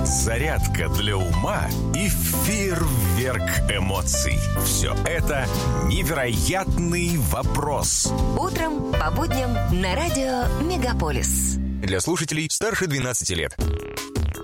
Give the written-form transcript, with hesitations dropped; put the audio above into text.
Зарядка для ума и фейерверк эмоций. Все это «Невероятный вопрос». Утром по будням на радио «Мегаполис». Для слушателей старше 12 лет.